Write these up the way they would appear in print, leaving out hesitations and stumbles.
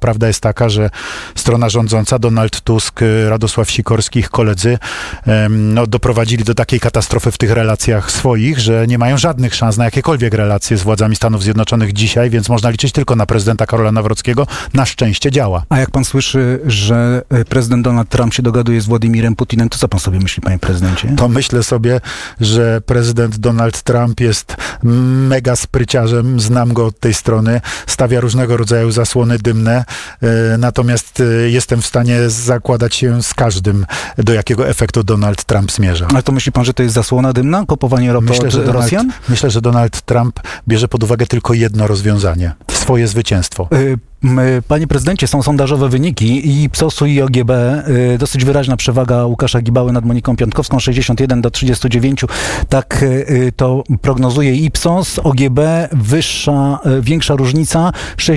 prawda jest taka, że strona rządząca, Donald Tusk, Radosław Sikorski, ich koledzy, doprowadzili do takiej katastrofy w tych relacjach swoich, że nie mają żadnych szans na jakiekolwiek relacje z władzami Stanów Zjednoczonych dzisiaj, więc można liczyć tylko na prezydenta Karola Nawrockiego. Na szczęście działa. A jak pan słyszy, że prezydent Donald Trump się dogaduje z Władimirem Putinem, to co pan sobie myśli, panie prezydencie? To myślę sobie, że prezydent Donald Trump jest mega spryciarzem, znam go od tej strony, stawia różnego rodzaju zasłony dymne, natomiast jestem w stanie zakładać się z każdym, do jakiego efektu Donald Trump zmierza. Ale to myśli pan, że to jest zasłona dymna? Kupowanie ropy od Rosjan? Myślę, że Donald Trump bierze pod uwagę tylko jedno rozwiązanie. Swoje zwycięstwo. Panie prezydencie, są sondażowe wyniki i Ipsosu i OGB. Dosyć wyraźna przewaga Łukasza Gibały nad Moniką Piątkowską, 61-39. Tak to prognozuje Ipsos. OGB większa różnica,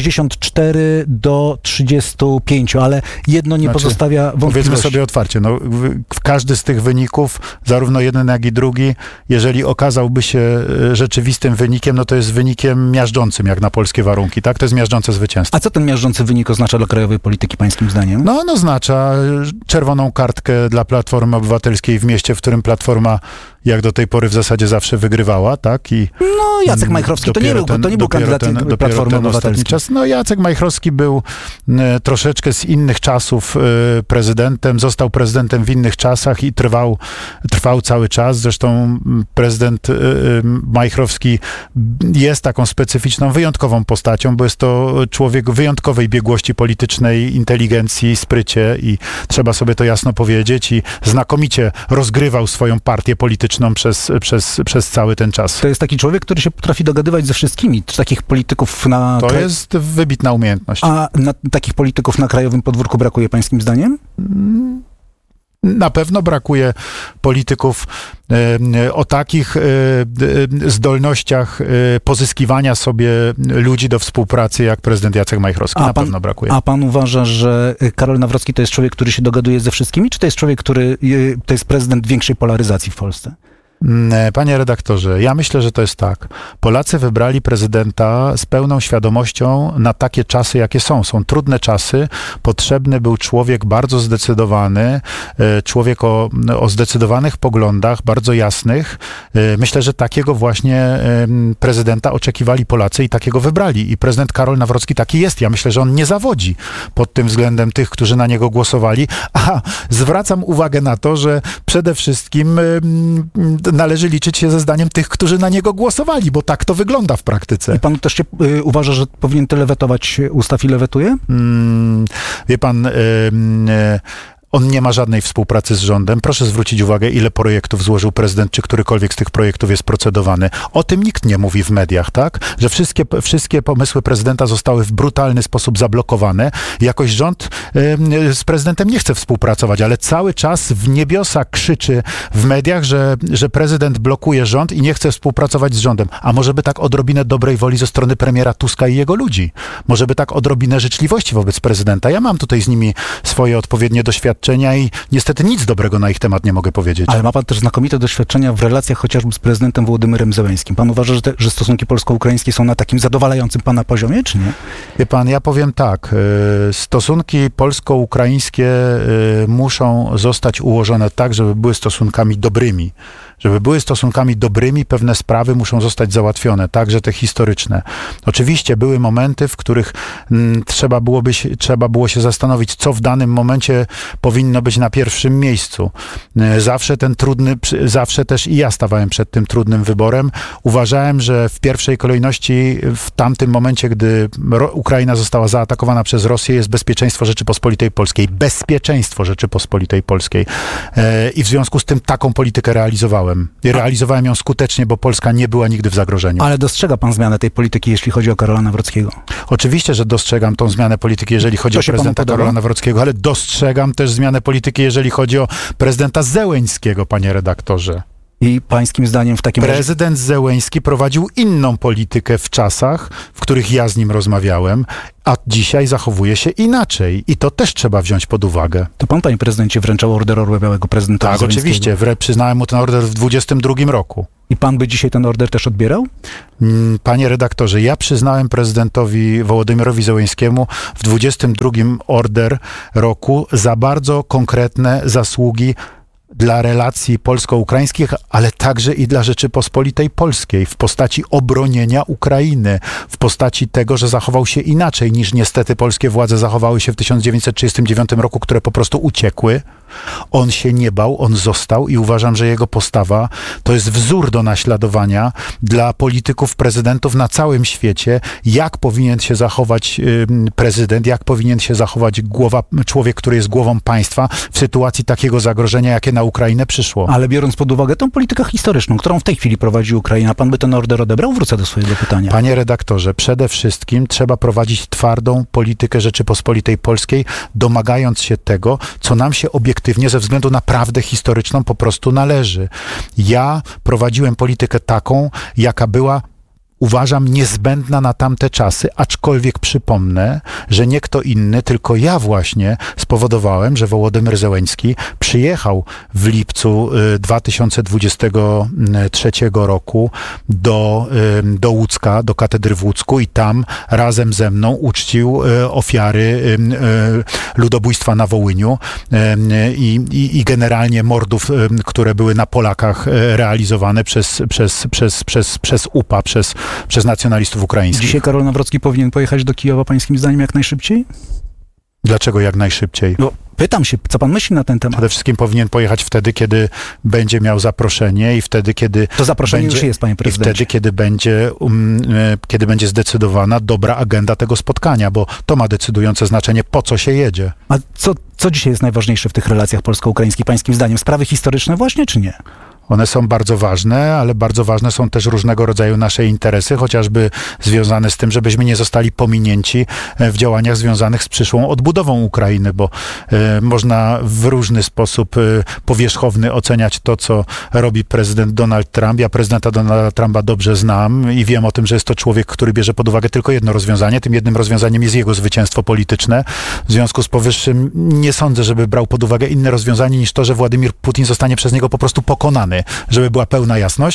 64-35, ale jedno nie pozostawia wątpliwości. Powiedzmy sobie otwarcie, każdy z tych wyników, zarówno jeden, jak i drugi, jeżeli okazałby się rzeczywistym wynikiem, no to jest wynikiem miażdżącym, jak na polskie warunki, tak? To jest miażdżące zwycięstwo. A co ten miażdżący wynik oznacza dla krajowej polityki, pańskim zdaniem? No, on oznacza czerwoną kartkę dla Platformy Obywatelskiej w mieście, w którym Platforma jak do tej pory w zasadzie zawsze wygrywała, tak? Jacek Majchrowski to nie był kandydat Platformy Obywatelskiej. Jacek Majchrowski był troszeczkę z innych czasów prezydentem, został prezydentem w innych czasach i trwał cały czas. Zresztą prezydent Majchrowski jest taką specyficzną, wyjątkową postacią, bo jest to człowiek wyjątkowej biegłości politycznej, inteligencji, sprycie i trzeba sobie to jasno powiedzieć i znakomicie rozgrywał swoją partię polityczną przez cały ten czas. To jest taki człowiek, który się potrafi dogadywać ze wszystkimi. Czy takich polityków To jest wybitna umiejętność. A takich polityków na krajowym podwórku brakuje pańskim zdaniem? Na pewno brakuje polityków o takich zdolnościach pozyskiwania sobie ludzi do współpracy jak prezydent Jacek Majchrowski. Na pewno brakuje. A pan uważa, że Karol Nawrocki to jest człowiek, który się dogaduje ze wszystkimi, czy to jest człowiek, to jest prezydent większej polaryzacji w Polsce? Panie redaktorze, ja myślę, że to jest tak. Polacy wybrali prezydenta z pełną świadomością na takie czasy, jakie są. Są trudne czasy. Potrzebny był człowiek bardzo zdecydowany, człowiek o zdecydowanych poglądach, bardzo jasnych. Myślę, że takiego właśnie prezydenta oczekiwali Polacy i takiego wybrali. I prezydent Karol Nawrocki taki jest. Ja myślę, że on nie zawodzi pod tym względem tych, którzy na niego głosowali. A zwracam uwagę na to, że przede wszystkim należy liczyć się ze zdaniem tych, którzy na niego głosowali, bo tak to wygląda w praktyce. I pan też uważa, że powinien tyle wetować ustaw, ile wetuje? Wie pan, on nie ma żadnej współpracy z rządem. Proszę zwrócić uwagę, ile projektów złożył prezydent, czy którykolwiek z tych projektów jest procedowany. O tym nikt nie mówi w mediach, tak? Że wszystkie pomysły prezydenta zostały w brutalny sposób zablokowane. Jakoś rząd z prezydentem nie chce współpracować, ale cały czas w niebiosa krzyczy w mediach, że prezydent blokuje rząd i nie chce współpracować z rządem. A może by tak odrobinę dobrej woli ze strony premiera Tuska i jego ludzi? Może by tak odrobinę życzliwości wobec prezydenta? Ja mam tutaj z nimi swoje odpowiednie doświadczenia i niestety nic dobrego na ich temat nie mogę powiedzieć. Ale ma pan też znakomite doświadczenia w relacjach chociażby z prezydentem Wołodymyrem Zełenskim. Pan uważa, że stosunki polsko-ukraińskie są na takim zadowalającym pana poziomie, czy nie? Wie pan, ja powiem tak. Stosunki polsko-ukraińskie muszą zostać ułożone tak, żeby były stosunkami dobrymi. Żeby były stosunkami dobrymi, pewne sprawy muszą zostać załatwione, także te historyczne. Oczywiście były momenty, w których trzeba było się zastanowić, co w danym momencie powinno być na pierwszym miejscu. Zawsze też i ja stawałem przed tym trudnym wyborem. Uważałem, że w pierwszej kolejności w tamtym momencie, gdy Ukraina została zaatakowana przez Rosję, jest bezpieczeństwo Rzeczypospolitej Polskiej. Bezpieczeństwo Rzeczypospolitej Polskiej. I w związku z tym taką politykę realizowałem. I realizowałem ją skutecznie, bo Polska nie była nigdy w zagrożeniu. Ale dostrzega pan zmianę tej polityki, jeśli chodzi o Karola Nawrockiego? Oczywiście, że dostrzegam tą zmianę polityki, jeżeli chodzi o prezydenta Karola Nawrockiego, ale dostrzegam też zmianę polityki, jeżeli chodzi o prezydenta Zełeńskiego, panie redaktorze. I pańskim zdaniem w takim razie... Prezydent Zełeński prowadził inną politykę w czasach, w których ja z nim rozmawiałem, a dzisiaj zachowuje się inaczej. I to też trzeba wziąć pod uwagę. To pan, panie prezydencie, wręczał Order Orła Białego prezydentowi Tak, Zełeńskiego? oczywiście. Przyznałem mu ten order w 22 roku. I pan by dzisiaj ten order też odbierał? Panie redaktorze, ja przyznałem prezydentowi Wołodymyrowi Zełenskiemu w 22 order roku za bardzo konkretne zasługi dla relacji polsko-ukraińskich, ale także i dla Rzeczypospolitej Polskiej w postaci obronienia Ukrainy, w postaci tego, że zachował się inaczej niż niestety polskie władze zachowały się w 1939 roku, które po prostu uciekły. On się nie bał, on został i uważam, że jego postawa to jest wzór do naśladowania dla polityków, prezydentów na całym świecie, jak powinien się zachować prezydent, jak powinien się zachować człowiek, który jest głową państwa w sytuacji takiego zagrożenia, jakie na Ukrainę przyszło. Ale biorąc pod uwagę tą politykę historyczną, którą w tej chwili prowadzi Ukraina, pan by ten order odebrał? Wrócę do swojego pytania. Panie redaktorze, przede wszystkim trzeba prowadzić twardą politykę Rzeczypospolitej Polskiej, domagając się tego, co nam się obiektywnie ze względu na prawdę historyczną po prostu należy. Ja prowadziłem politykę taką, jaka była, uważam, niezbędna na tamte czasy, aczkolwiek przypomnę, że nie kto inny, tylko ja właśnie spowodowałem, że Wołodymyr Zełenski przyjechał w lipcu 2023 roku do Łódzka, do katedry w Łódzku i tam razem ze mną uczcił ofiary ludobójstwa na Wołyniu i generalnie mordów, które były na Polakach realizowane przez UPA, przez nacjonalistów ukraińskich. Dzisiaj Karol Nawrocki powinien pojechać do Kijowa, pańskim zdaniem, jak najszybciej? Dlaczego jak najszybciej? No, pytam się, co pan myśli na ten temat? Przede wszystkim powinien pojechać wtedy, kiedy będzie miał zaproszenie i wtedy, kiedy... To zaproszenie już jest, panie prezydencie. I wtedy, kiedy będzie zdecydowana dobra agenda tego spotkania, bo to ma decydujące znaczenie, po co się jedzie. A co dzisiaj jest najważniejsze w tych relacjach polsko-ukraińskich, pańskim zdaniem? Sprawy historyczne właśnie, czy nie? One są bardzo ważne, ale bardzo ważne są też różnego rodzaju nasze interesy, chociażby związane z tym, żebyśmy nie zostali pominięci w działaniach związanych z przyszłą odbudową Ukrainy, bo można w różny sposób powierzchowny oceniać to, co robi prezydent Donald Trump. Ja prezydenta Donalda Trumpa dobrze znam i wiem o tym, że jest to człowiek, który bierze pod uwagę tylko jedno rozwiązanie. Tym jednym rozwiązaniem jest jego zwycięstwo polityczne. W związku z powyższym nie sądzę, żeby brał pod uwagę inne rozwiązanie niż to, że Władimir Putin zostanie przez niego po prostu pokonany. Żeby była pełna jasność.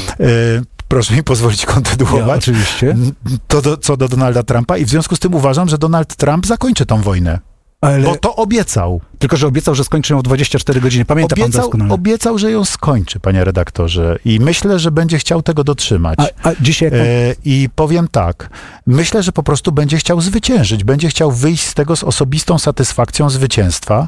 Proszę mi pozwolić kontynuować. Ja, oczywiście. Co do Donalda Trumpa i w związku z tym uważam, że Donald Trump zakończy tą wojnę. Bo to obiecał. Tylko że obiecał, że skończy ją w 24 godziny. Pamięta pan doskonale. Obiecał, że ją skończy, panie redaktorze. I myślę, że będzie chciał tego dotrzymać. A dzisiaj I powiem tak. Myślę, że po prostu będzie chciał zwyciężyć. Będzie chciał wyjść z tego z osobistą satysfakcją zwycięstwa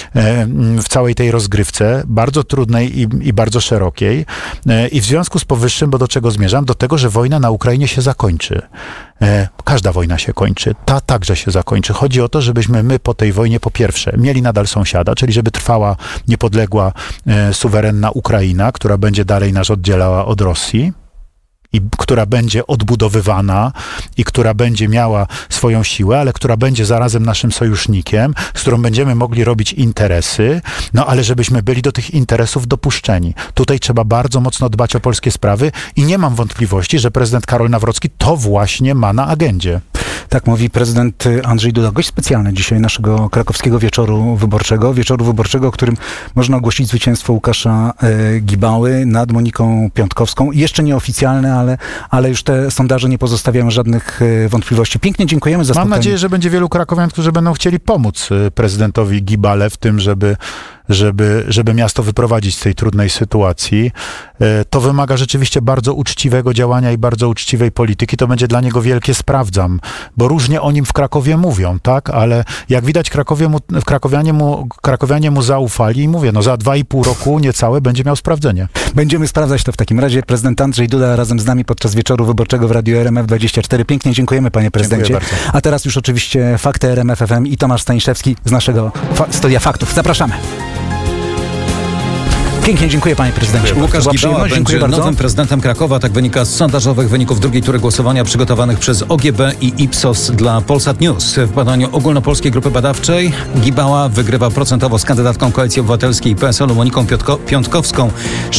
w całej tej rozgrywce, bardzo trudnej i bardzo szerokiej. I w związku z powyższym, bo do czego zmierzam? Do tego, że wojna na Ukrainie się zakończy. Każda wojna się kończy. Ta także się zakończy. Chodzi o to, żebyśmy my po tej wojnie, po pierwsze, mieli nadal sąsiada, czyli żeby trwała niepodległa, suwerenna Ukraina, która będzie dalej nas oddzielała od Rosji i która będzie odbudowywana i która będzie miała swoją siłę, ale która będzie zarazem naszym sojusznikiem, z którą będziemy mogli robić interesy, no ale żebyśmy byli do tych interesów dopuszczeni. Tutaj trzeba bardzo mocno dbać o polskie sprawy i nie mam wątpliwości, że prezydent Karol Nawrocki to właśnie ma na agendzie. Tak mówi prezydent Andrzej Duda. Gość specjalny dzisiaj naszego krakowskiego wieczoru wyborczego, w którym można ogłosić zwycięstwo Łukasza Gibały nad Moniką Piątkowską. Jeszcze nieoficjalne, ale już te sondaże nie pozostawiają żadnych wątpliwości. Pięknie dziękujemy za spotkanie. Mam nadzieję, że będzie wielu krakowian, którzy będą chcieli pomóc prezydentowi Gibale w tym, żeby miasto wyprowadzić z tej trudnej sytuacji. To wymaga rzeczywiście bardzo uczciwego działania i bardzo uczciwej polityki. To będzie dla niego wielkie sprawdzam, bo różnie o nim w Krakowie mówią, tak? Ale jak widać krakowianie mu zaufali i mówię, no za 2,5 roku niecałe będzie miał sprawdzenie. Będziemy sprawdzać to w takim razie. Prezydent Andrzej Duda razem z nami podczas wieczoru wyborczego w Radiu RMF24. Pięknie dziękujemy, panie prezydencie. Dziękuję bardzo. A teraz już oczywiście fakty RMF FM i Tomasz Staniszewski z naszego studia faktów. Zapraszamy. Pięknie dziękuję, panie prezydencie. Łukasz Gibała będzie nowym prezydentem Krakowa. Tak wynika z sondażowych wyników drugiej tury głosowania przygotowanych przez OGB i Ipsos dla Polsat News. W badaniu ogólnopolskiej grupy badawczej Gibała wygrywa procentowo z kandydatką Koalicji Obywatelskiej i PSL-u Moniką Piątkowską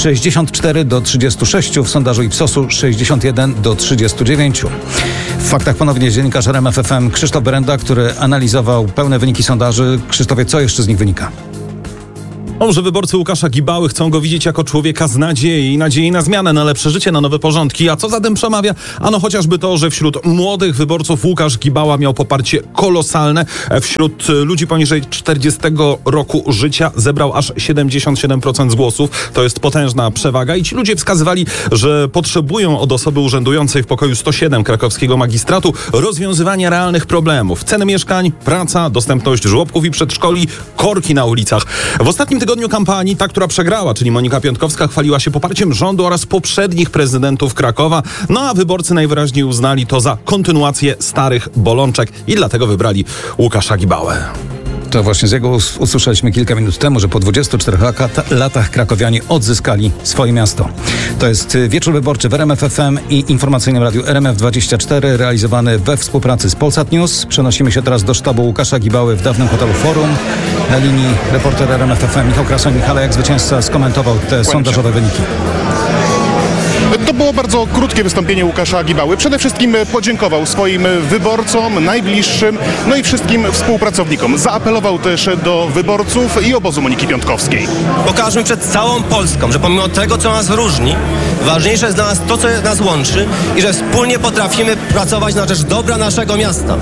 64-36, w sondażu Ipsosu 61-39. W faktach ponownie dziennikarz RMF FM Krzysztof Berenda, który analizował pełne wyniki sondaży. Krzysztofie, co jeszcze z nich wynika? Że wyborcy Łukasza Gibały chcą go widzieć jako człowieka z nadziei na zmianę, na lepsze życie, na nowe porządki. A co za tym przemawia? Ano chociażby to, że wśród młodych wyborców Łukasz Gibała miał poparcie kolosalne. Wśród ludzi poniżej 40 roku życia zebrał aż 77% z głosów. To jest potężna przewaga i ci ludzie wskazywali, że potrzebują od osoby urzędującej w pokoju 107 krakowskiego magistratu rozwiązywania realnych problemów. Ceny mieszkań, praca, dostępność żłobków i przedszkoli, korki na ulicach. W ostatnim tygodniu kampanii ta, która przegrała, czyli Monika Piątkowska, chwaliła się poparciem rządu oraz poprzednich prezydentów Krakowa, a wyborcy najwyraźniej uznali to za kontynuację starych bolączek i dlatego wybrali Łukasza Gibałę. To właśnie z jego usłyszeliśmy kilka minut temu, że po 24 latach krakowianie odzyskali swoje miasto. To jest wieczór wyborczy w RMF FM i informacyjnym radiu RMF24 realizowany we współpracy z Polsat News. Przenosimy się teraz do sztabu Łukasza Gibały w dawnym hotelu Forum. Na linii reporter RMF FM Michał Krasoń. Michale, jak zwycięzca skomentował te sondażowe wyniki? To było bardzo krótkie wystąpienie Łukasza Gibały. Przede wszystkim podziękował swoim wyborcom, najbliższym, i wszystkim współpracownikom. Zaapelował też do wyborców i obozu Moniki Piątkowskiej. Pokażmy przed całą Polską, że pomimo tego, co nas różni, ważniejsze jest dla nas to, co nas łączy i że wspólnie potrafimy pracować na rzecz dobra naszego miasta.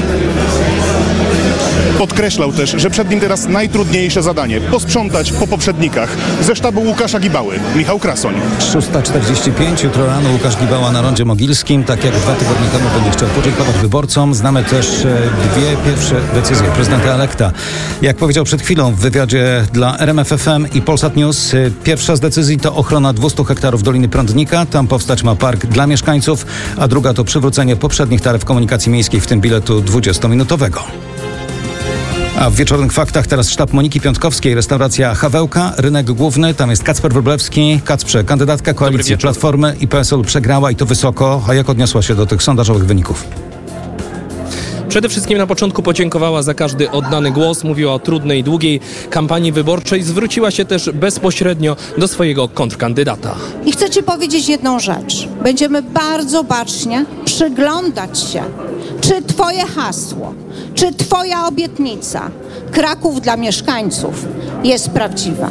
Podkreślał też, że przed nim teraz najtrudniejsze zadanie – posprzątać po poprzednikach. Ze sztabu Łukasza Gibały, Michał Krasoń. 6:45, jutro rano Łukasz Gibała na Rondzie Mogilskim. Tak jak 2 tygodnie temu będzie chciał podziękować wyborcom. Znamy też dwie pierwsze decyzje prezydenta elekta. Jak powiedział przed chwilą w wywiadzie dla RMF FM i Polsat News, pierwsza z decyzji to ochrona 200 hektarów Doliny Prądnika. Tam powstać ma park dla mieszkańców, a druga to przywrócenie poprzednich taryf komunikacji miejskiej, w tym biletu 20-minutowego. A w wieczornych faktach teraz sztab Moniki Piątkowskiej, restauracja Hawełka, rynek główny, tam jest Kacper Wróblewski. Kacprze, kandydatka koalicji Platformy i PSL przegrała i to wysoko. A jak odniosła się do tych sondażowych wyników? Przede wszystkim na początku podziękowała za każdy oddany głos, mówiła o trudnej, długiej kampanii wyborczej, zwróciła się też bezpośrednio do swojego kontrkandydata. I chcę Ci powiedzieć jedną rzecz. Będziemy bardzo bacznie przyglądać się, czy Twoje hasło, czy Twoja obietnica Kraków dla mieszkańców jest prawdziwa.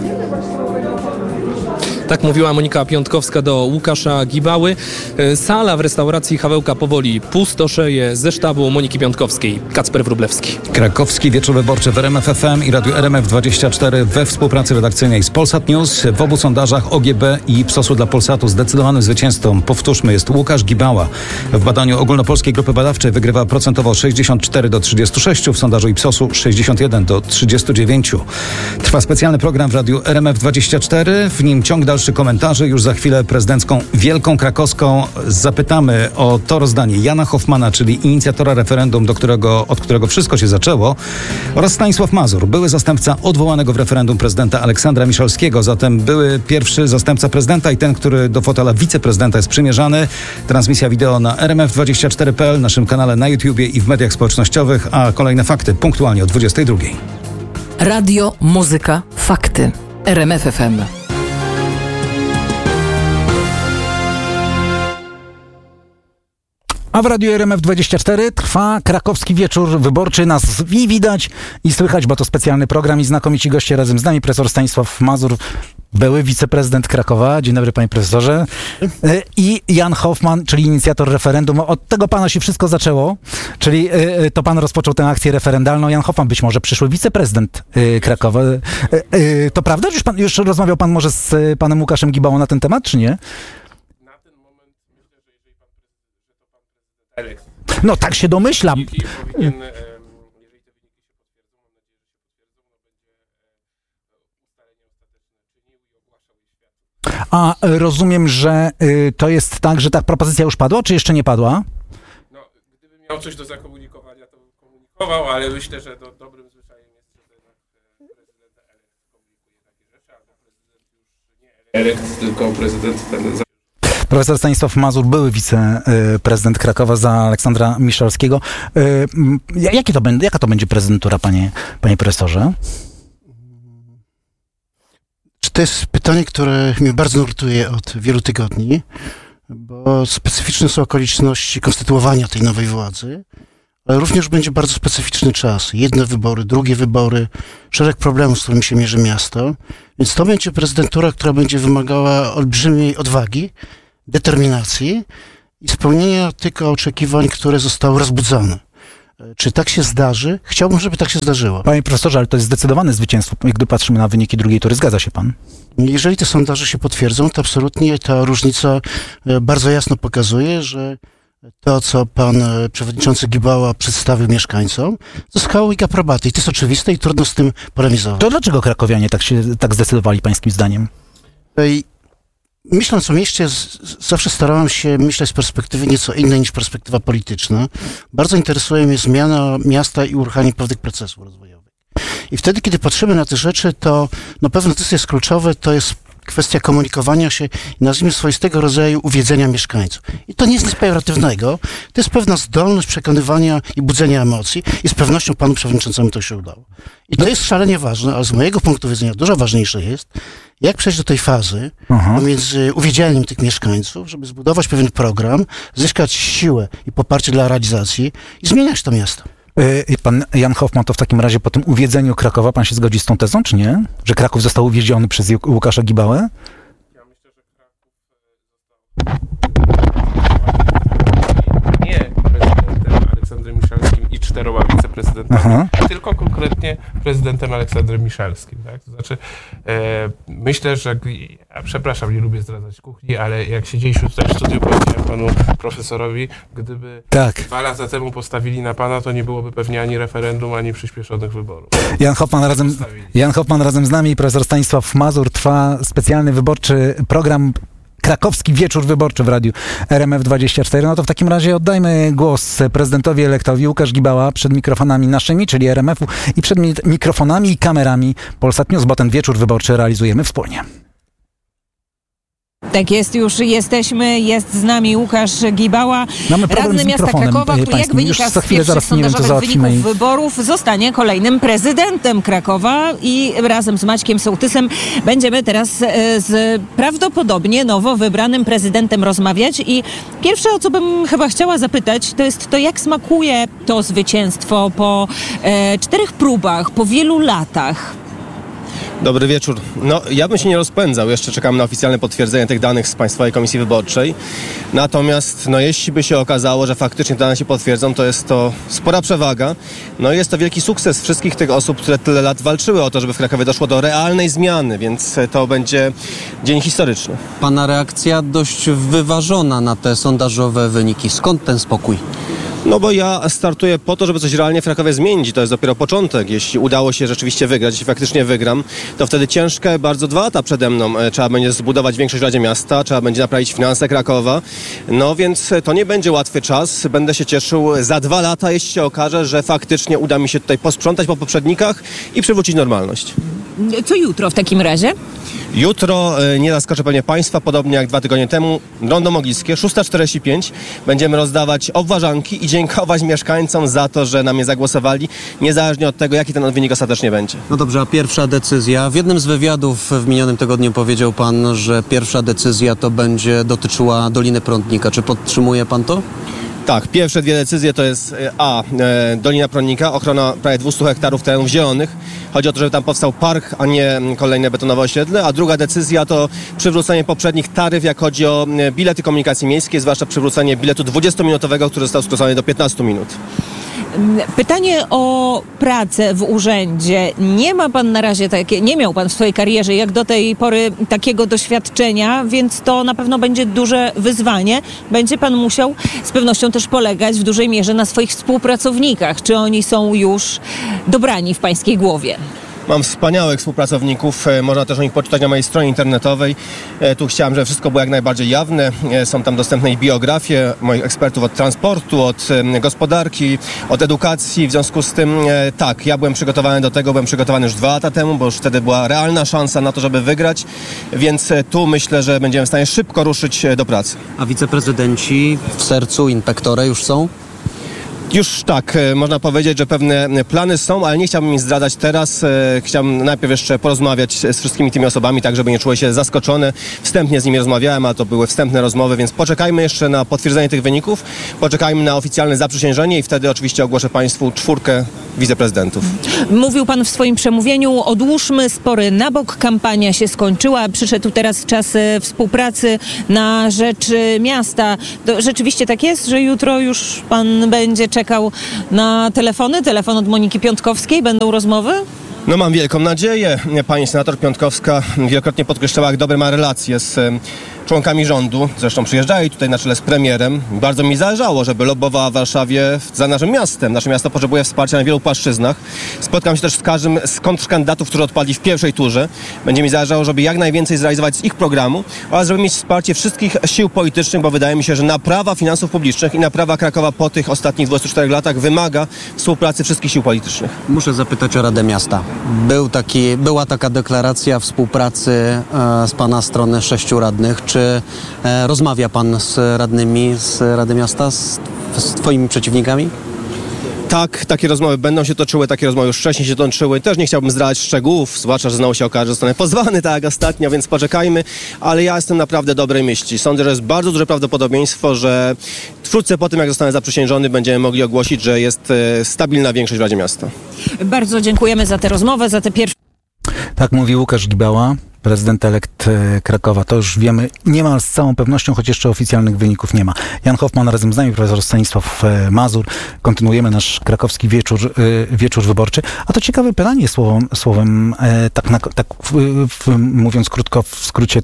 Tak mówiła Monika Piątkowska do Łukasza Gibały. Sala w restauracji Hawełka powoli pustoszeje. Ze sztabu Moniki Piątkowskiej Kacper Wróblewski. Krakowski wieczór wyborczy w RMF FM i radiu RMF24 we współpracy redakcyjnej z Polsat News. W obu sondażach OGB i Ipsosu dla Polsatu zdecydowanym zwycięzcą, powtórzmy, jest Łukasz Gibała. W badaniu Ogólnopolskiej Grupy Badawczej wygrywa procentowo 64-36, w sondażu Ipsosu 61-39. Trwa specjalny program w radiu RMF24, w nim ciąg dalszy komentarzy. Już za chwilę prezydencką Wielką Krakowską zapytamy o to rozdanie Jana Hoffmana, czyli inicjatora referendum, od którego wszystko się zaczęło, oraz Stanisław Mazur, były zastępca odwołanego w referendum prezydenta Aleksandra Miszalskiego, zatem były pierwszy zastępca prezydenta i ten, który do fotela wiceprezydenta jest przymierzany. Transmisja wideo na rmf24.pl, naszym kanale na YouTubie i w mediach społecznościowych, a kolejne fakty punktualnie o 22:00. Radio, muzyka, fakty. RMF FM. A w radiu RMF24 trwa krakowski wieczór wyborczy. Nas i widać i słychać, bo to specjalny program i znakomici goście razem z nami. Profesor Stanisław Mazur, były wiceprezydent Krakowa. Dzień dobry, panie profesorze. I Jan Hoffman, czyli inicjator referendum. Od tego pana się wszystko zaczęło, czyli to pan rozpoczął tę akcję referendalną. Jan Hoffman, być może przyszły wiceprezydent Krakowa. To prawda? Już rozmawiał pan może z panem Łukaszem Gibałą na ten temat, czy nie? No tak się domyślam. A rozumiem, że to jest tak, że ta propozycja już padła, czy jeszcze nie padła? No, gdybym miał coś do zakomunikowania, to bym komunikował, ale myślę, że dobrym zwyczajem jest, że prezydent elekt komunikuje takie rzeczy, a to prezydent już nie elekt, tylko prezydent ten. Profesor Stanisław Mazur, były wiceprezydent Krakowa za Aleksandra Miszalskiego. Jaka to będzie prezydentura, panie profesorze? To jest pytanie, które mnie bardzo nurtuje od wielu tygodni, bo specyficzne są okoliczności konstytuowania tej nowej władzy, ale również będzie bardzo specyficzny czas. Jedne wybory, drugie wybory, szereg problemów, z którymi się mierzy miasto. Więc to będzie prezydentura, która będzie wymagała olbrzymiej odwagi, determinacji i spełnienia tych oczekiwań, które zostały rozbudzone. Czy tak się zdarzy? Chciałbym, żeby tak się zdarzyło. Panie profesorze, ale to jest zdecydowane zwycięstwo, gdy patrzymy na wyniki drugiej tury. Zgadza się pan? Jeżeli te sondaże się potwierdzą, to absolutnie ta różnica bardzo jasno pokazuje, że to, co pan przewodniczący Gibała przedstawił mieszkańcom, zyskało ich aprobatę. I to jest oczywiste i trudno z tym polemizować. To dlaczego krakowianie tak zdecydowali pańskim zdaniem? Myśląc o mieście, zawsze starałem się myśleć z perspektywy nieco innej niż perspektywa polityczna. Bardzo interesuje mnie zmiana miasta i uruchamianie pewnych procesów rozwojowych. I wtedy, kiedy patrzymy na te rzeczy, to pewne to jest kluczowe, to jest kwestia komunikowania się i nazwijmy swoistego rodzaju uwiedzenia mieszkańców. I to nie jest nic pejoratywnego, to jest pewna zdolność przekonywania i budzenia emocji i z pewnością panu przewodniczącemu to się udało. I to jest szalenie ważne, ale z mojego punktu widzenia dużo ważniejsze jest, jak przejść do tej fazy pomiędzy uwiedzieniem tych mieszkańców, żeby zbudować pewien program, zyskać siłę i poparcie dla realizacji i zmieniać to miasto. Pan Jan Hoffman, to w takim razie po tym uwiedzeniu Krakowa, pan się zgodzi z tą tezą, czy nie? Że Kraków został uwiedziony przez Łukasza Gibałę? Ja myślę, że Kraków został nie prezydentem Aleksandrem Miszalskim i 4 wiceprezydentami, tylko konkretnie prezydentem Aleksandrem Miszalskim. Tak? To znaczy, myślę, że przepraszam, nie lubię zdradzać kuchni, ale jak siedzieliśmy tutaj w studiu, powiedziałem panu profesorowi, gdyby 2 lata temu postawili na pana, to nie byłoby pewnie ani referendum, ani przyspieszonych wyborów. Jan Hoffman razem z nami, profesor Stanisław Mazur, trwa specjalny wyborczy program Krakowski Wieczór Wyborczy w radiu RMF24. No to w takim razie oddajmy głos prezydentowi elektowi. Łukasz Gibała przed mikrofonami naszymi, czyli RMF-u, i przed mikrofonami i kamerami Polsat News, bo ten wieczór wyborczy realizujemy wspólnie. Tak jest, już jesteśmy, jest z nami Łukasz Gibała, radny miasta Krakowa, który jak wynika z pierwszych sondażowych wyników wyborów zostanie kolejnym prezydentem Krakowa i razem z Maćkiem Sołtysem będziemy teraz z prawdopodobnie nowo wybranym prezydentem rozmawiać i pierwsze, o co bym chyba chciała zapytać, to jest to, jak smakuje to zwycięstwo po 4 próbach, po wielu latach. Dobry wieczór. No, ja bym się nie rozpędzał. Jeszcze czekam na oficjalne potwierdzenie tych danych z Państwowej Komisji Wyborczej. Natomiast, jeśli by się okazało, że faktycznie te dane się potwierdzą, to jest to spora przewaga. No i jest to wielki sukces wszystkich tych osób, które tyle lat walczyły o to, żeby w Krakowie doszło do realnej zmiany, więc to będzie dzień historyczny. Pana reakcja dość wyważona na te sondażowe wyniki. Skąd ten spokój? No bo ja startuję po to, żeby coś realnie w Krakowie zmienić i to jest dopiero początek. Jeśli udało się rzeczywiście wygrać, jeśli faktycznie wygram, to wtedy ciężkie bardzo 2 lata przede mną. Trzeba będzie zbudować większość w Radzie Miasta, trzeba będzie naprawić finanse Krakowa. No więc to nie będzie łatwy czas. Będę się cieszył za 2 lata, jeśli się okaże, że faktycznie uda mi się tutaj posprzątać po poprzednikach i przywrócić normalność. Co jutro w takim razie? Jutro, nie zaskoczę pewnie Państwa, podobnie jak 2 tygodnie temu, Rondo Mogilskie, 6:45. Będziemy rozdawać obwarzanki i dziękować mieszkańcom za to, że na mnie zagłosowali, niezależnie od tego, jaki ten wynik ostatecznie będzie. No dobrze, a pierwsza decyzja. W jednym z wywiadów w minionym tygodniu powiedział pan, że pierwsza decyzja to będzie dotyczyła Doliny Prądnika. Czy podtrzymuje pan to? Tak, pierwsze 2 decyzje to jest Dolina Prądnika, ochrona prawie 200 hektarów terenów zielonych. Chodzi o to, żeby tam powstał park, a nie kolejne betonowe osiedle. A druga decyzja to przywrócenie poprzednich taryf, jak chodzi o bilety komunikacji miejskiej, zwłaszcza przywrócenie biletu 20-minutowego, który został skrócony do 15 minut. Pytanie o pracę w urzędzie. Nie ma pan na razie nie miał pan w swojej karierze jak do tej pory takiego doświadczenia, więc to na pewno będzie duże wyzwanie. Będzie pan musiał z pewnością też polegać w dużej mierze na swoich współpracownikach. Czy oni są już dobrani w pańskiej głowie? Mam wspaniałych współpracowników, można też o nich poczytać na mojej stronie internetowej. Tu chciałem, żeby wszystko było jak najbardziej jawne. Są tam dostępne ich biografie moich ekspertów od transportu, od gospodarki, od edukacji. W związku z tym tak, ja byłem przygotowany do tego, byłem przygotowany już 2 lata temu, bo już wtedy była realna szansa na to, żeby wygrać, więc tu myślę, że będziemy w stanie szybko ruszyć do pracy. A wiceprezydenci w sercu, inspektory już są? Już tak, można powiedzieć, że pewne plany są, ale nie chciałbym ich zdradzać teraz. Chciałbym najpierw jeszcze porozmawiać z wszystkimi tymi osobami, tak żeby nie czuły się zaskoczone. Wstępnie z nimi rozmawiałem, a to były wstępne rozmowy, więc poczekajmy jeszcze na potwierdzenie tych wyników, poczekajmy na oficjalne zaprzysiężenie i wtedy oczywiście ogłoszę Państwu 4 wiceprezydentów. Mówił Pan w swoim przemówieniu, odłóżmy spory na bok, kampania się skończyła, przyszedł teraz czas współpracy na rzecz miasta. To rzeczywiście tak jest, że jutro już Pan będzie czekał na telefon od Moniki Piątkowskiej, będą rozmowy? No mam wielką nadzieję. Pani senator Piątkowska wielokrotnie podkreślała, jak dobre ma relacje z członkami rządu. Zresztą przyjeżdżali tutaj na czele z premierem. Bardzo mi zależało, żeby lobbowała w Warszawie za naszym miastem. Nasze miasto potrzebuje wsparcia na wielu płaszczyznach. Spotkam się też z każdym z kontrkandydatów, którzy odpadli w pierwszej turze. Będzie mi zależało, żeby jak najwięcej zrealizować z ich programu oraz żeby mieć wsparcie wszystkich sił politycznych, bo wydaje mi się, że naprawa finansów publicznych i naprawa Krakowa po tych ostatnich 24 latach wymaga współpracy wszystkich sił politycznych. Muszę zapytać o Radę Miasta. Była taka deklaracja współpracy z Pana strony 6 radnych. Czy rozmawia Pan z radnymi z Rady Miasta, z Twoimi przeciwnikami? Tak, takie rozmowy będą się toczyły, takie rozmowy już wcześniej się toczyły. Też nie chciałbym zdradzać szczegółów, zwłaszcza, że znowu się okaże, że zostanę pozwany, tak jak ostatnio, więc poczekajmy. Ale ja jestem naprawdę dobrej myśli. Sądzę, że jest bardzo duże prawdopodobieństwo, że wkrótce po tym, jak zostanę zaprzysiężony, będziemy mogli ogłosić, że jest stabilna większość w Radzie Miasta. Bardzo dziękujemy za tę rozmowę, za te pierwsze... Tak mówi Łukasz Gibała, prezydent elekt Krakowa. To już wiemy niemal z całą pewnością, choć jeszcze oficjalnych wyników nie ma. Jan Hoffman razem z nami, profesor Stanisław Mazur. Kontynuujemy nasz krakowski wieczór wyborczy. A to ciekawe pytanie słowem mówiąc krótko, w skrócie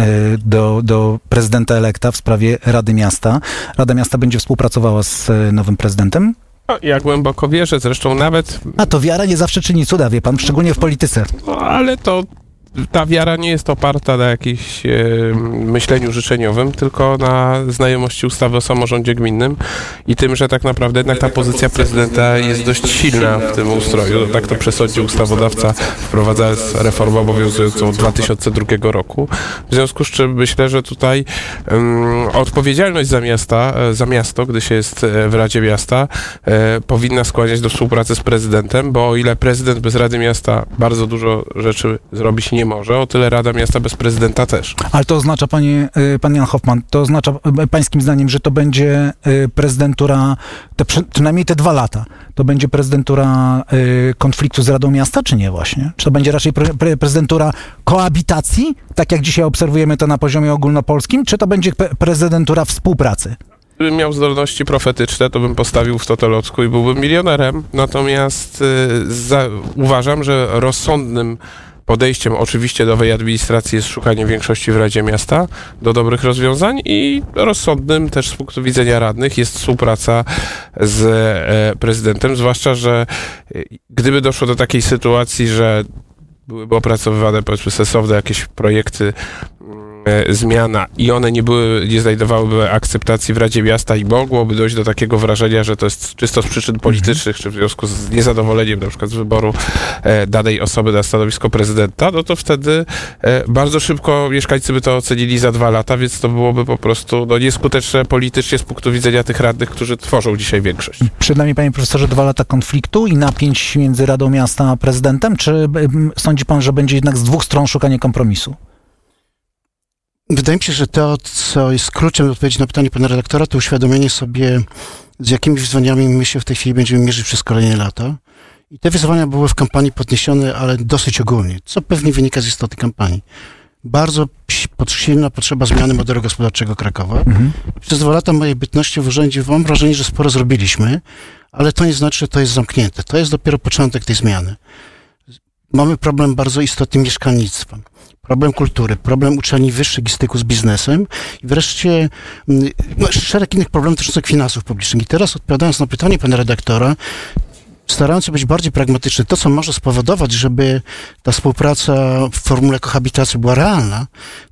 do prezydenta elekta w sprawie Rady Miasta. Rada Miasta będzie współpracowała z nowym prezydentem? No, ja głęboko wierzę, zresztą nawet... A to wiara nie zawsze czyni cuda, wie pan, szczególnie w polityce. No, ale ta wiara nie jest oparta na jakimś myśleniu życzeniowym, tylko na znajomości ustawy o samorządzie gminnym i tym, że tak naprawdę jednak ta pozycja prezydenta jest dość silna w tym ustroju. Tak to przesądził ustawodawca, wprowadzając reformę obowiązującą od 2002 roku. W związku z czym myślę, że tutaj odpowiedzialność za miasto, gdy się jest w Radzie Miasta, powinna skłaniać do współpracy z prezydentem, bo o ile prezydent bez Rady Miasta bardzo dużo rzeczy zrobić nie może, o tyle Rada Miasta bez prezydenta też. Ale to oznacza, pan Jan Hoffman, to oznacza pańskim zdaniem, że to będzie prezydentura, przynajmniej te 2 lata, to będzie prezydentura konfliktu z Radą Miasta, czy nie właśnie? Czy to będzie raczej prezydentura koabitacji, tak jak dzisiaj obserwujemy to na poziomie ogólnopolskim, czy to będzie prezydentura współpracy? Gdybym miał zdolności profetyczne, to bym postawił w Totolocku i byłbym milionerem. Natomiast uważam, że rozsądnym podejściem oczywiście nowej administracji jest szukanie większości w Radzie Miasta do dobrych rozwiązań i rozsądnym też z punktu widzenia radnych jest współpraca z prezydentem, zwłaszcza, że gdyby doszło do takiej sytuacji, że byłyby opracowywane, powiedzmy, sensowne jakieś projekty zmiana i one nie znajdowałyby akceptacji w Radzie Miasta i mogłoby dojść do takiego wrażenia, że to jest czysto z przyczyn politycznych, czy w związku z niezadowoleniem na przykład z wyboru danej osoby na stanowisko prezydenta, no to wtedy bardzo szybko mieszkańcy by to ocenili za 2 lata, więc to byłoby po prostu nieskuteczne politycznie z punktu widzenia tych radnych, którzy tworzą dzisiaj większość. Przed nami, panie profesorze, 2 lata konfliktu i napięć między Radą Miasta a prezydentem, czy sądzi pan, że będzie jednak z 2 stron szukanie kompromisu? Wydaje mi się, że to, co jest kluczem do odpowiedzi na pytanie pana redaktora, to uświadomienie sobie, z jakimi wyzwaniami my się w tej chwili będziemy mierzyć przez kolejne lata. I te wyzwania były w kampanii podniesione, ale dosyć ogólnie, co pewnie wynika z istoty kampanii. Bardzo silna potrzeba zmiany modelu gospodarczego Krakowa. Przez 2 lata mojej bytności w urzędzie mam wrażenie, że sporo zrobiliśmy, ale to nie znaczy, że to jest zamknięte. To jest dopiero początek tej zmiany. Mamy problem bardzo istotny mieszkalnictwa, problem kultury, problem uczelni wyższych i styku z biznesem i wreszcie szereg innych problemów dotyczących finansów publicznych. I teraz odpowiadając na pytanie pana redaktora, starając się być bardziej pragmatyczny, to co może spowodować, żeby ta współpraca w formule kohabitacji była realna,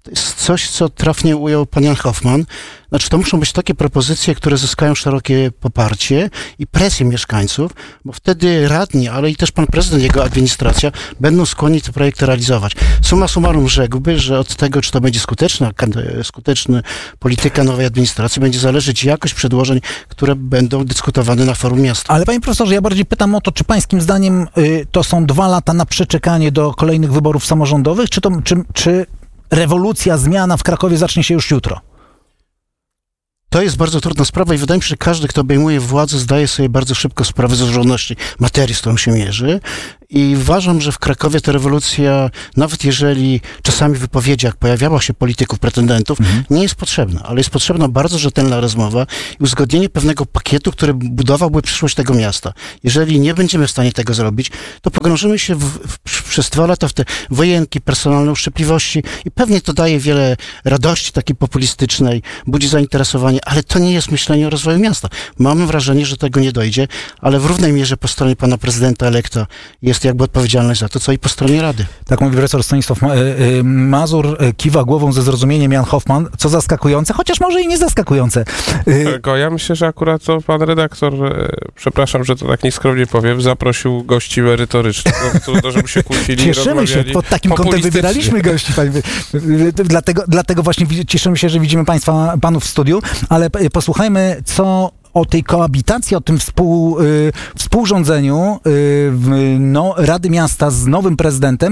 to jest coś, co trafnie ujął pan Jan Hoffman. Znaczy, to muszą być takie propozycje, które zyskają szerokie poparcie i presję mieszkańców, bo wtedy radni, ale i też pan prezydent, jego administracja będą skłonni te projekty realizować. Summa summarum rzekłby, że od tego, czy to będzie skuteczna polityka nowej administracji, będzie zależeć jakość przedłożeń, które będą dyskutowane na forum miasta. Ale panie profesorze, ja bardziej pytam o to, czy pańskim zdaniem to są 2 lata na przeczekanie do kolejnych wyborów samorządowych, czy rewolucja, zmiana w Krakowie zacznie się już jutro? To jest bardzo trudna sprawa i wydaje mi się, że każdy, kto obejmuje władzę, zdaje sobie bardzo szybko sprawę z złożoności materii, z którą się mierzy. I uważam, że w Krakowie ta rewolucja, nawet jeżeli czasami w wypowiedziach pojawiała się polityków, pretendentów, nie jest potrzebna, ale jest potrzebna bardzo rzetelna rozmowa i uzgodnienie pewnego pakietu, który budowałby przyszłość tego miasta. Jeżeli nie będziemy w stanie tego zrobić, to pogrążymy się przez 2 lata w te wojenki, personalne uszczypliwości i pewnie to daje wiele radości takiej populistycznej, budzi zainteresowanie, ale to nie jest myślenie o rozwoju miasta. Mam wrażenie, że tego nie dojdzie, ale w równej mierze po stronie pana prezydenta elekta jest jakby odpowiedzialność za to, co i po stronie Rady. Tak mówi profesor Stanisław Mazur, kiwa głową ze zrozumieniem Jan Hoffman, co zaskakujące, chociaż może i nie zaskakujące. Tylko ja myślę, że akurat to pan redaktor, przepraszam, że to tak nieskromnie powiem, zaprosił gości merytorycznych. No, trudno, żeby się kłócili. Cieszymy się, pod takim kątem wybieraliśmy gości. Dlatego właśnie cieszymy się, że widzimy panów w studiu, ale posłuchajmy, co o tej koabitacji, o tym współrządzeniu Rady Miasta z nowym prezydentem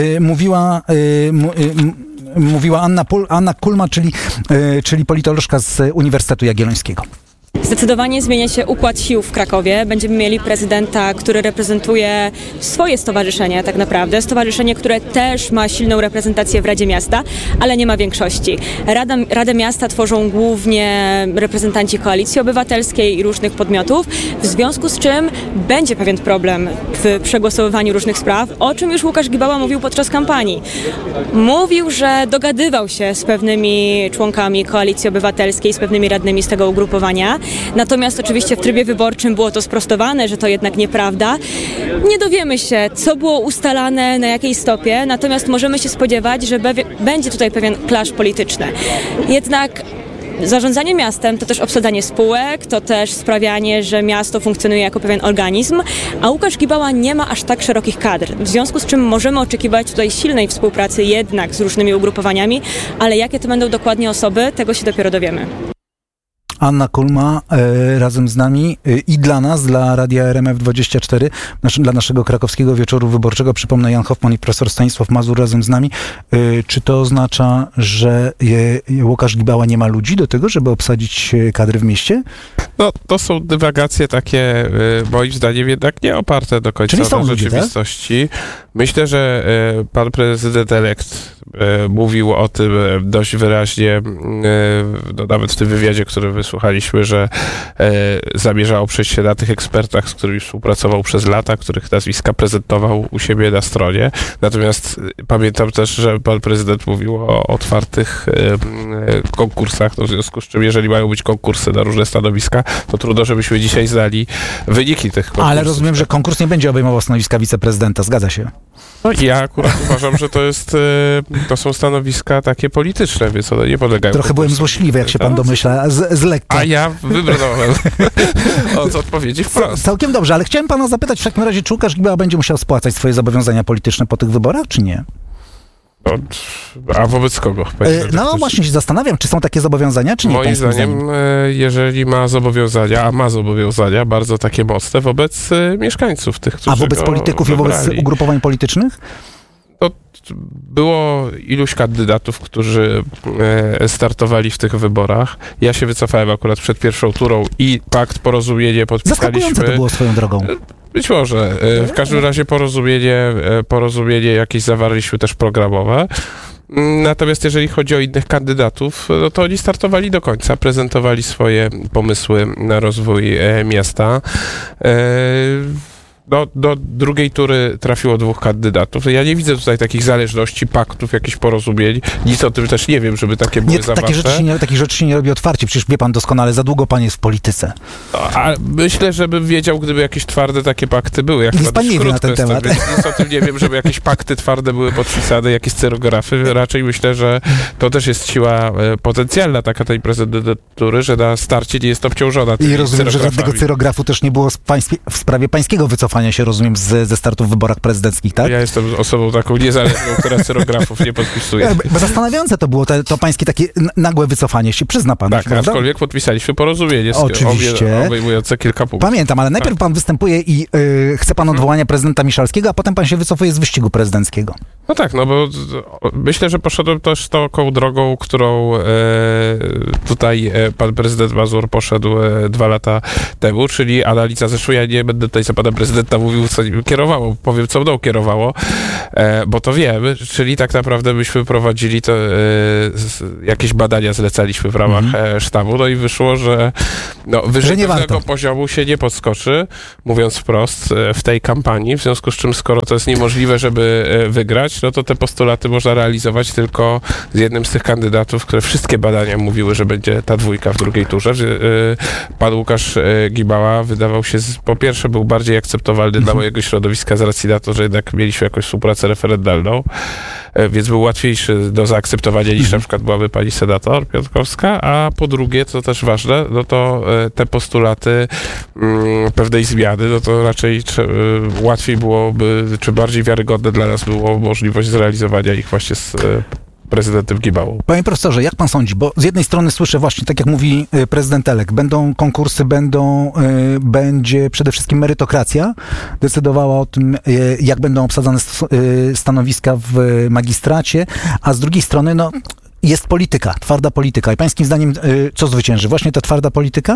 mówiła Anna Kulma, czyli politolożka z Uniwersytetu Jagiellońskiego. Zdecydowanie zmienia się układ sił w Krakowie. Będziemy mieli prezydenta, który reprezentuje swoje stowarzyszenie tak naprawdę. Stowarzyszenie, które też ma silną reprezentację w Radzie Miasta, ale nie ma większości. Radę Miasta tworzą głównie reprezentanci Koalicji Obywatelskiej i różnych podmiotów, w związku z czym będzie pewien problem w przegłosowywaniu różnych spraw, o czym już Łukasz Gibała mówił podczas kampanii. Mówił, że dogadywał się z pewnymi członkami Koalicji Obywatelskiej, z pewnymi radnymi z tego ugrupowania. Natomiast oczywiście w trybie wyborczym było to sprostowane, że to jednak nieprawda. Nie dowiemy się, co było ustalane, na jakiej stopie, natomiast możemy się spodziewać, że będzie tutaj pewien clash polityczny. Jednak zarządzanie miastem to też obsadzanie spółek, to też sprawianie, że miasto funkcjonuje jako pewien organizm, a Łukasz Gibała nie ma aż tak szerokich kadr, w związku z czym możemy oczekiwać tutaj silnej współpracy jednak z różnymi ugrupowaniami, ale jakie to będą dokładnie osoby, tego się dopiero dowiemy. Anna Kulma razem z nami i dla nas, dla Radia RMF24, dla naszego krakowskiego wieczoru wyborczego. Przypomnę, Jan Hoffman i profesor Stanisław Mazur razem z nami. Czy to oznacza, że Łukasz Gibała nie ma ludzi do tego, żeby obsadzić kadry w mieście? No, to są dywagacje takie, moim zdaniem, jednak nie oparte do końca na rzeczywistości. Tak? Myślę, że pan prezydent elekt mówił o tym dość wyraźnie, no, nawet w tym wywiadzie, który wysłuchaliśmy, że zamierza oprzeć się na tych ekspertach, z którymi współpracował przez lata, których nazwiska prezentował u siebie na stronie. Natomiast pamiętam też, że pan prezydent mówił o otwartych konkursach, no, w związku z czym, jeżeli mają być konkursy na różne stanowiska, to trudno, żebyśmy dzisiaj znali wyniki tych konkursów. Ale rozumiem, że konkurs nie będzie obejmował stanowiska wiceprezydenta, zgadza się? No ja akurat uważam, że to są stanowiska takie polityczne, więc one nie podlegają. Trochę byłem złośliwy, jak się pan domyśla, z lekka. A ja wybrnąłem od odpowiedzi wprost. Całkiem dobrze, ale chciałem pana zapytać w takim razie, czy Łukasz Gibała będzie musiał spłacać swoje zobowiązania polityczne po tych wyborach, czy nie? A wobec kogo? No właśnie się zastanawiam, czy są takie zobowiązania, czy nie? Moim zdaniem, jeżeli ma zobowiązania, a ma zobowiązania bardzo takie mocne wobec mieszkańców, tych, którzy A wobec polityków wybrali. I wobec ugrupowań politycznych? To było iluś kandydatów, którzy startowali w tych wyborach. Ja się wycofałem akurat przed pierwszą turą i pakt, porozumienie podpisaliśmy. Zaskakujące to było swoją drogą. Być może. W każdym razie porozumienie jakieś zawarliśmy też programowe. Natomiast jeżeli chodzi o innych kandydatów, no to oni startowali do końca, prezentowali swoje pomysły na rozwój miasta. do drugiej tury trafiło 2 kandydatów. Ja nie widzę tutaj takich zależności, paktów, jakichś porozumień. Nic o tym też nie wiem, żeby takie były zawarte. Takich rzeczy się nie robi otwarcie. Przecież wie pan doskonale, za długo pan jest w polityce. A myślę, żebym wiedział, gdyby jakieś twarde takie pakty były. Jak pan nie wie na ten temat. Więc nic o tym nie wiem, żeby jakieś pakty twarde były podpisane, jakieś cyrografy. Raczej myślę, że to też jest siła potencjalna taka tej prezydentury, że na starcie nie jest obciążona tymi I rozumiem, że żadnego cyrografu też nie było w sprawie pańskiego wycofania się, rozumiem, ze startu w wyborach prezydenckich, tak? Ja jestem osobą taką niezależną, która cyrografów nie podpisuje. Bo zastanawiające to było, to pańskie takie nagłe wycofanie się, przyzna pan. Tak, aczkolwiek podpisaliśmy porozumienie obejmujące kilka punktów. Pamiętam, ale najpierw pan występuje i chce pan odwołania prezydenta Miszalskiego, a potem pan się wycofuje z wyścigu prezydenckiego. No tak, no bo myślę, że poszedłem też taką drogą, którą tutaj pan prezydent Mazur poszedł 2 lata temu, czyli analiza. Zresztą ja nie będę tutaj za pana prezydenta mówił, co nim kierowało, powiem, co mną kierowało, bo to wiemy, czyli tak naprawdę myśmy prowadzili to, jakieś badania zlecaliśmy w ramach sztabu, no i wyszło, że wyżej pewnego poziomu się nie podskoczy, mówiąc wprost, w tej kampanii, w związku z czym, skoro to jest niemożliwe, żeby wygrać, no to te postulaty można realizować tylko z jednym z tych kandydatów, które wszystkie badania mówiły, że będzie ta 2 w drugiej turze. Pan Łukasz Gibała wydawał się, po pierwsze był bardziej akceptowalny dla mojego środowiska z racji na to, że jednak mieliśmy jakąś współpracę referendalną, więc był łatwiejszy do zaakceptowania niż na przykład byłaby pani senator Piotrkowska, a po drugie, co też ważne, no to te postulaty pewnej zmiany, no to raczej łatwiej byłoby, czy bardziej wiarygodne dla nas było możliwość zrealizowania ich właśnie z prezydentem Gibałą. Panie profesorze, jak pan sądzi? Bo z jednej strony słyszę właśnie, tak jak mówi prezydent Elek, będą konkursy, będzie przede wszystkim merytokracja decydowała o tym, jak będą obsadzane stanowiska w magistracie, a z drugiej strony, jest polityka, twarda polityka. I pańskim zdaniem co zwycięży? Właśnie ta twarda polityka?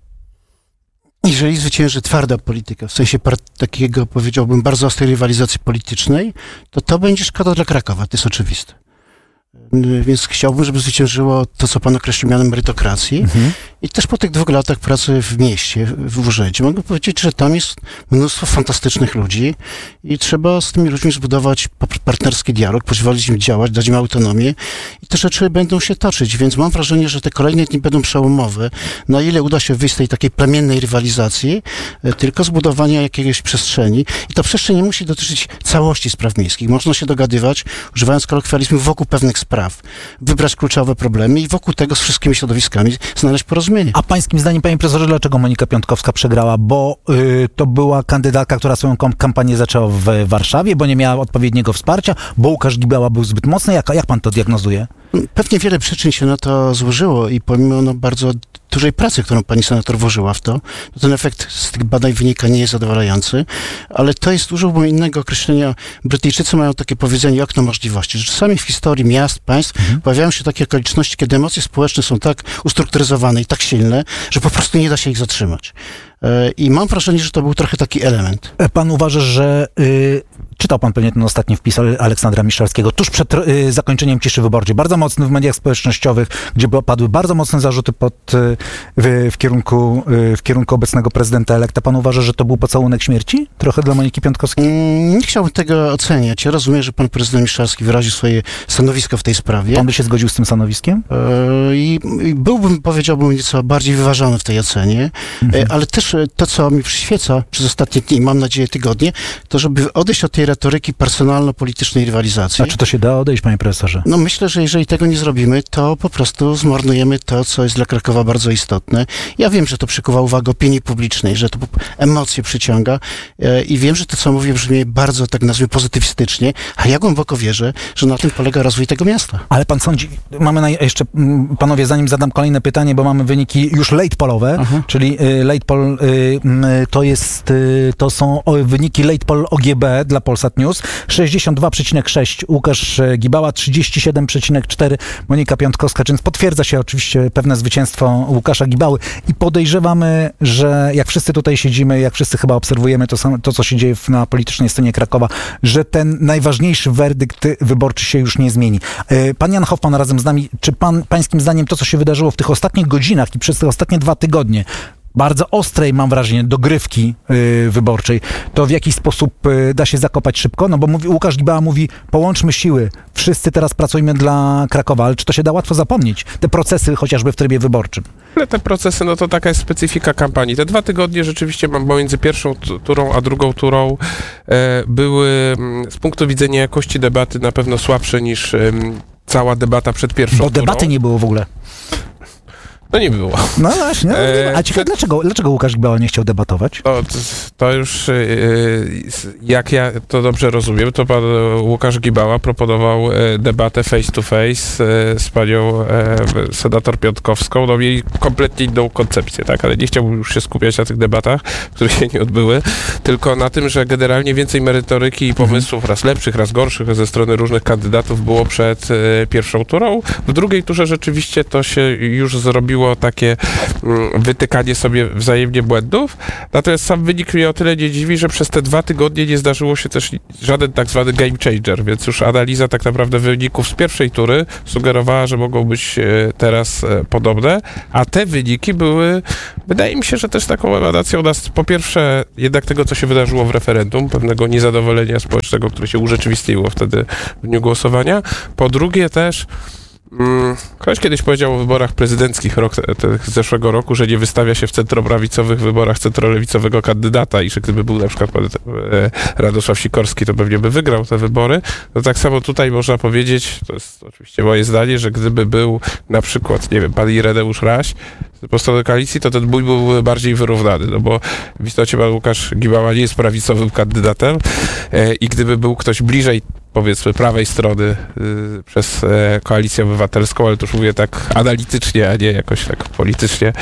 Jeżeli zwycięży twarda polityka, w sensie takiego, powiedziałbym, bardzo ostrej rywalizacji politycznej, to będzie szkoda dla Krakowa, to jest oczywiste. Więc chciałbym, żeby zwyciężyło to, co pan określił mianem merytokracji. I też po tych 2 latach pracy w mieście, w urzędzie, mogę powiedzieć, że tam jest mnóstwo fantastycznych ludzi i trzeba z tymi ludźmi zbudować partnerski dialog, pozwolić im działać, dać im autonomię i te rzeczy będą się toczyć, więc mam wrażenie, że te kolejne dni będą przełomowe, na ile uda się wyjść z tej takiej plemiennej rywalizacji, tylko zbudowania jakiejś przestrzeni. I ta przestrzeń nie musi dotyczyć całości spraw miejskich. Można się dogadywać, używając kolokwializmu, wokół pewnych spraw, wybrać kluczowe problemy i wokół tego z wszystkimi środowiskami znaleźć porozumienie. A pańskim zdaniem, panie profesorze, dlaczego Monika Piątkowska przegrała? Bo to była kandydatka, która swoją kampanię zaczęła w Warszawie, bo nie miała odpowiedniego wsparcia, bo Łukasz Gibała był zbyt mocny? Jak pan to diagnozuje? Pewnie wiele przyczyn się na to złożyło i pomimo bardzo dużej pracy, którą pani senator włożyła w to, ten efekt z tych badań wynika nie jest zadowalający, ale to jest, użyłbym innego określenia. Brytyjczycy mają takie powiedzenie okno możliwości, że czasami w historii miast, państw pojawiają się takie okoliczności, kiedy emocje społeczne są tak ustrukturyzowane i tak silne, że po prostu nie da się ich zatrzymać. I mam wrażenie, że to był trochę taki element. Pan uważa, że czytał pan pewnie ten ostatni wpis Aleksandra Miszalskiego tuż przed zakończeniem ciszy wyborczej, bardzo mocny w mediach społecznościowych, gdzie padły bardzo mocne zarzuty w kierunku obecnego prezydenta elekta. Pan uważa, że to był pocałunek śmierci? Trochę dla Moniki Piątkowskiej? Nie chciałbym tego oceniać. Ja rozumiem, że pan prezydent Miszalski wyraził swoje stanowisko w tej sprawie. Pan by się zgodził z tym stanowiskiem? I byłbym, powiedziałbym, nieco bardziej wyważony w tej ocenie, ale też to, co mi przyświeca przez ostatnie dni, mam nadzieję tygodnie, to żeby odejść od tej retoryki personalno-politycznej rywalizacji. A czy to się da odejść, panie profesorze? Myślę, że jeżeli tego nie zrobimy, to po prostu zmarnujemy to, co jest dla Krakowa bardzo istotne. Ja wiem, że to przykuwa uwagę opinii publicznej, że to emocje przyciąga i wiem, że to, co mówię, brzmi bardzo, tak nazwijmy, pozytywistycznie, a ja głęboko wierzę, że na tym polega rozwój tego miasta. Ale pan sądzi, mamy jeszcze, panowie, zanim zadam kolejne pytanie, bo mamy wyniki już late pollowe, czyli late poll to są wyniki late poll OGB dla Polsat News. 62,6 Łukasz Gibała, 37,4 Monika Piątkowska, więc potwierdza się oczywiście pewne zwycięstwo Łukasza Gibały i podejrzewamy, że jak wszyscy tutaj siedzimy, jak wszyscy chyba obserwujemy to co się dzieje na politycznej scenie Krakowa, że ten najważniejszy werdykt wyborczy się już nie zmieni. Pan Jan Hoffman razem z nami, czy pańskim zdaniem to, co się wydarzyło w tych ostatnich godzinach i przez te ostatnie 2 tygodnie, bardzo ostrej, mam wrażenie, dogrywki wyborczej, to w jakiś sposób da się zakopać szybko? No bo Łukasz Gibała mówi, połączmy siły, wszyscy teraz pracujmy dla Krakowa, ale czy to się da łatwo zapomnieć? Te procesy chociażby w trybie wyborczym. Ale te procesy, no to taka jest specyfika kampanii. Te 2 tygodnie rzeczywiście pomiędzy pierwszą turą a drugą turą były z punktu widzenia jakości debaty na pewno słabsze niż cała debata przed pierwszą turą. Bo debaty nie było w ogóle. No nie było. No właśnie. A ciekawe, dlaczego Łukasz Gibała nie chciał debatować? To już, jak ja to dobrze rozumiem, to pan Łukasz Gibała proponował debatę face to face z panią senator Piontkowską. No mieli kompletnie inną koncepcję, tak? Ale nie chciałbym już się skupiać na tych debatach, które się nie odbyły, tylko na tym, że generalnie więcej merytoryki i pomysłów, raz lepszych, raz gorszych ze strony różnych kandydatów było przed pierwszą turą. W drugiej turze rzeczywiście to się już zrobiło takie wytykanie sobie wzajemnie błędów. Natomiast sam wynik mnie o tyle nie dziwi, że przez te 2 tygodnie nie zdarzyło się też żaden tak zwany game changer, więc już analiza tak naprawdę wyników z pierwszej tury sugerowała, że mogą być teraz podobne, a te wyniki były, wydaje mi się, że też taką emanacją nas, po pierwsze, jednak tego, co się wydarzyło w referendum, pewnego niezadowolenia społecznego, które się urzeczywistniło wtedy w dniu głosowania. Po drugie też ktoś kiedyś powiedział o wyborach prezydenckich zeszłego roku, że nie wystawia się w centroprawicowych wyborach centrolewicowego kandydata i że gdyby był na przykład pan Radosław Sikorski, to pewnie by wygrał te wybory. No tak samo tutaj można powiedzieć, to jest oczywiście moje zdanie, że gdyby był na przykład, nie wiem, pan Ireneusz Raś po stronie koalicji, to ten bój był bardziej wyrównany, no bo w istocie pan Łukasz Gibała nie jest prawicowym kandydatem i gdyby był ktoś bliżej, powiedzmy, prawej strony przez Koalicję Obywatelską, ale to już mówię tak analitycznie, a nie jakoś tak politycznie,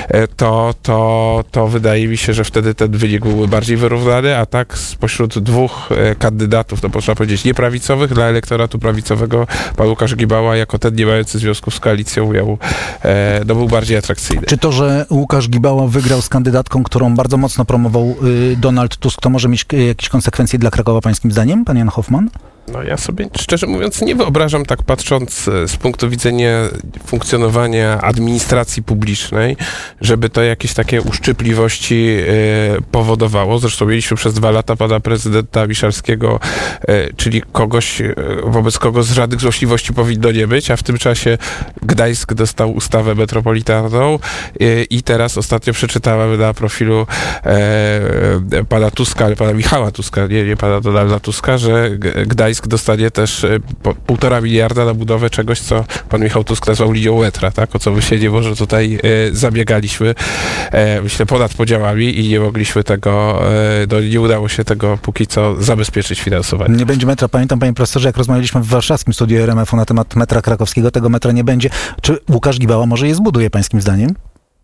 to wydaje mi się, że wtedy ten wynik byłby bardziej wyrównany, a tak spośród 2 kandydatów, to można powiedzieć nieprawicowych, dla elektoratu prawicowego pan Łukasz Gibała jako ten nie mający związków z koalicją był bardziej atrakcyjny. Czy to, że Łukasz Gibała wygrał z kandydatką, którą bardzo mocno promował Donald Tusk, to może mieć jakieś konsekwencje dla Krakowa pańskim zdaniem, pan Jan Hoffman? No ja sobie, szczerze mówiąc, nie wyobrażam, tak patrząc z punktu widzenia funkcjonowania administracji publicznej, żeby to jakieś takie uszczypliwości powodowało. Zresztą mieliśmy przez 2 lata pana prezydenta Miszalskiego, czyli kogoś, wobec kogo z żadnych złośliwości powinno nie być, a w tym czasie Gdańsk dostał ustawę metropolitalną i teraz ostatnio przeczytałem na profilu pana Tuska, ale pana Michała Tuska, nie pana Donalda Tuska, że Gdańsk dostanie też 1,5 miliarda na budowę czegoś, co pan Michał Tusk nazwał linią metra, tak? O co my się nie może tutaj zabiegaliśmy, myślę, ponad podziałami i nie mogliśmy tego, nie udało się tego póki co zabezpieczyć finansowanie. Nie będzie metra. Pamiętam, panie profesorze, jak rozmawialiśmy w warszawskim studiu RMF-u na temat metra krakowskiego, tego metra nie będzie. Czy Łukasz Gibała może je zbuduje, pańskim zdaniem?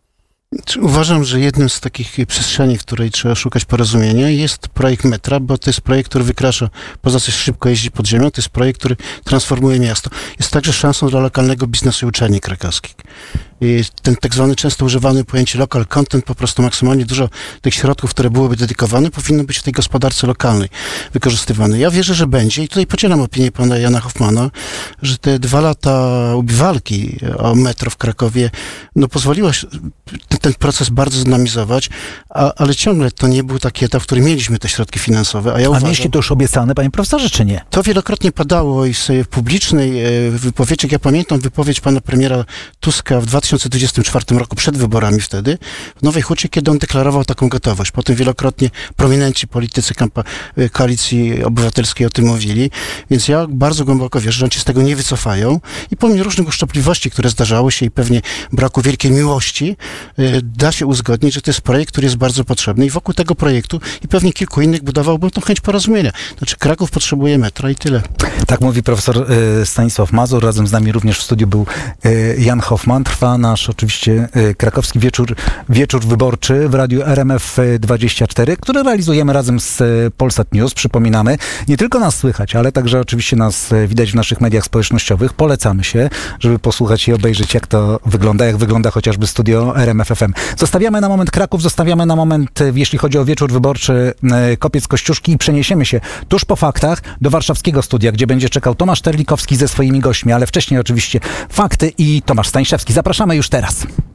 Uważam, że jednym z takich przestrzeni, w której trzeba szukać porozumienia, jest projekt metra, bo to jest projekt, który wykracza poza coś szybko jeździ pod ziemią, to jest projekt, który transformuje miasto. Jest także szansą dla lokalnego biznesu i uczelni krakowskich. I ten tak zwany często używany pojęcie local content, po prostu maksymalnie dużo tych środków, które byłyby dedykowane, powinno być w tej gospodarce lokalnej wykorzystywane. Ja wierzę, że będzie i tutaj podzielam opinię pana Jana Hoffmana, że te 2 lata walki o metro w Krakowie, no pozwoliło ten proces bardzo zdynamizować, ale ciągle to nie był taki etap, w którym mieliśmy te środki finansowe. A mieliście to już obiecane, panie profesorze, czy nie? To wielokrotnie padało i w publicznej wypowiedzi, jak ja pamiętam wypowiedź pana premiera Tuska w 2024 roku, przed wyborami wtedy, w Nowej Hucie, kiedy on deklarował taką gotowość. Potem wielokrotnie prominenci politycy Koalicji Obywatelskiej o tym mówili, więc ja bardzo głęboko wierzę, że oni się z tego nie wycofają i pomimo różnych uszczypliwości, które zdarzały się i pewnie braku wielkiej miłości, da się uzgodnić, że to jest projekt, który jest bardzo potrzebny i wokół tego projektu i pewnie kilku innych budowałbym tą chęć porozumienia. Znaczy Kraków potrzebuje metra i tyle. Tak mówi profesor Stanisław Mazur. Razem z nami również w studiu był Jan Hoffman. Trwa nasz oczywiście krakowski wieczór wyborczy w radiu RMF24, który realizujemy razem z Polsat News. Przypominamy, nie tylko nas słychać, ale także oczywiście nas widać w naszych mediach społecznościowych. Polecamy się, żeby posłuchać i obejrzeć, jak to wygląda, jak wygląda chociażby studio RMF FM. Zostawiamy na moment Kraków, zostawiamy na moment, jeśli chodzi o wieczór wyborczy, Kopiec-Kościuszki i przeniesiemy się tuż po faktach do warszawskiego studia, gdzie będzie czekał Tomasz Terlikowski ze swoimi gośćmi, ale wcześniej oczywiście fakty i Tomasz Staniszewski. Zapraszamy już teraz.